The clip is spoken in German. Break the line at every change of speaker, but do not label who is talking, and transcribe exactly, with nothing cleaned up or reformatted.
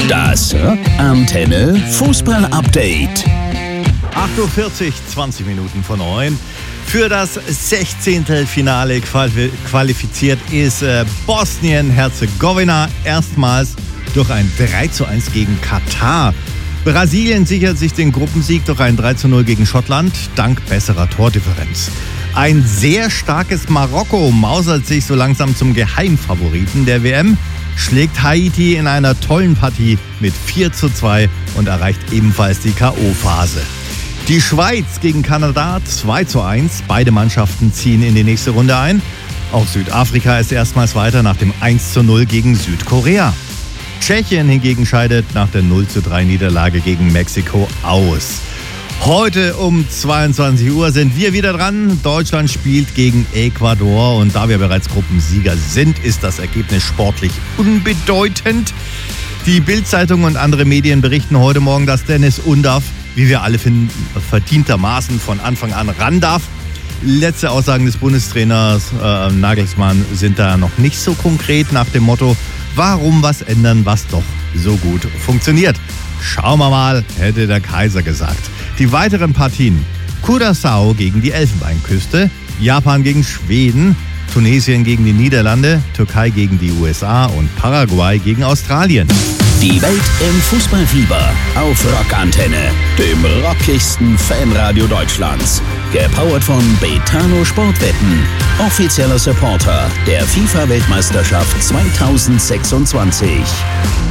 Das Rockantenne Fußball-Update.
acht Uhr vierzig, zwanzig Minuten vor neun. Für das Sechzehntelfinale qualifiziert ist Bosnien-Herzegowina erstmals durch ein drei zu eins gegen Katar. Brasilien sichert sich den Gruppensieg durch ein drei zu null gegen Schottland, dank besserer Tordifferenz. Ein sehr starkes Marokko mausert sich so langsam zum Geheimfavoriten der W M, schlägt Haiti in einer tollen Partie mit vier zu zwei und erreicht ebenfalls die K O-Phase. Die Schweiz gegen Kanada zwei zu eins, beide Mannschaften ziehen in die nächste Runde ein. Auch Südafrika ist erstmals weiter nach dem eins zu null gegen Südkorea. Tschechien hingegen scheidet nach der null zu drei Niederlage gegen Mexiko aus. Heute um zweiundzwanzig Uhr sind wir wieder dran. Deutschland spielt gegen Ecuador und da wir bereits Gruppensieger sind, ist das Ergebnis sportlich unbedeutend. Die Bild-Zeitung und andere Medien berichten heute Morgen, dass Dennis Undaff, wie wir alle finden, verdientermaßen von Anfang an ran darf. Letzte Aussagen des Bundestrainers äh, Nagelsmann sind da noch nicht so konkret nach dem Motto, warum was ändern, was doch so gut funktioniert. Schauen wir mal, hätte der Kaiser gesagt. Die weiteren Partien: Curaçao gegen die Elfenbeinküste, Japan gegen Schweden, Tunesien gegen die Niederlande, Türkei gegen die U S A und Paraguay gegen Australien.
Die Welt im Fußballfieber auf Rockantenne, dem rockigsten Fanradio Deutschlands. Gepowert von Betano Sportwetten, offizieller Supporter der FIFA-Weltmeisterschaft zweitausendsechsundzwanzig.